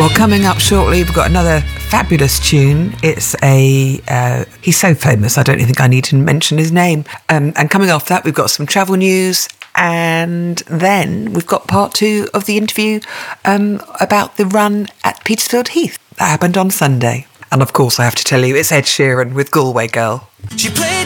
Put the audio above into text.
Well, coming up shortly, we've got another fabulous tune. It's he's so famous, I don't think I need to mention his name. And coming off that, we've got some travel news. And then we've got part 2 of the interview about the run at Petersfield Heath. That happened on Sunday. And of course, I have to tell you, it's Ed Sheeran with Galway Girl. She played